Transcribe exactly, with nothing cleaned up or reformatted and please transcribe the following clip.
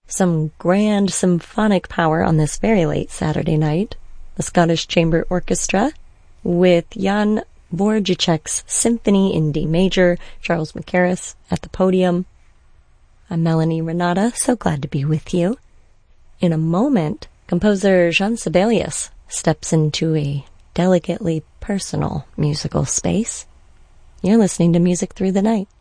Some grand symphonic power on this very late Saturday night. The Scottish Chamber Orchestra with Jan Dvořáček's Symphony in D Major, Charles Mackerras at the podium. I'm Melanie Renata, so glad to be with you. In a moment, composer Jean Sibelius steps into a delicately personal musical space. You're listening to Music Through the Night.